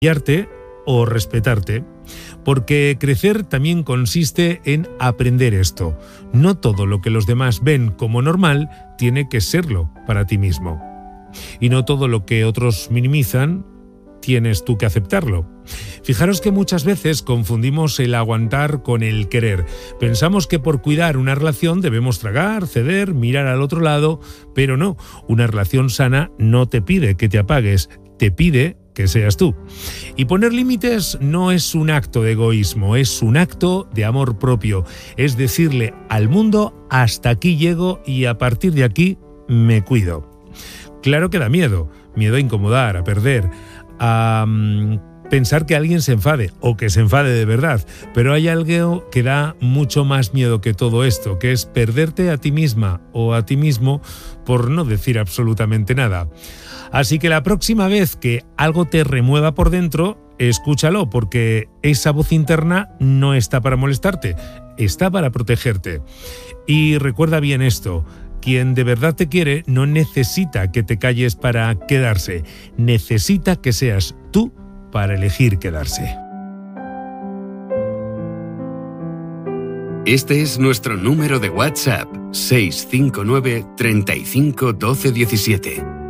humillarte o respetarte, porque crecer también consiste en aprender esto. No todo lo que los demás ven como normal tiene que serlo para ti mismo. Y no todo lo que otros minimizan tienes tú que aceptarlo. Fijaros que muchas veces confundimos el aguantar con el querer. Pensamos que por cuidar una relación debemos tragar, ceder, mirar al otro lado, pero no. Una relación sana no te pide que te apagues, te pide que seas tú. Y poner límites no es un acto de egoísmo, es un acto de amor propio. Es decirle al mundo, hasta aquí llego y a partir de aquí me cuido. Claro que da miedo a incomodar, a perder, a pensar que alguien se enfade o que se enfade de verdad, pero hay algo que da mucho más miedo que todo esto, que es perderte a ti misma o a ti mismo por no decir absolutamente nada. Así que la próxima vez que algo te remueva por dentro, escúchalo, porque esa voz interna no está para molestarte, está para protegerte. Y recuerda bien esto: quien de verdad te quiere no necesita que te calles para quedarse, necesita que seas tú para elegir quedarse. Este es nuestro número de WhatsApp: 659 35 12 17.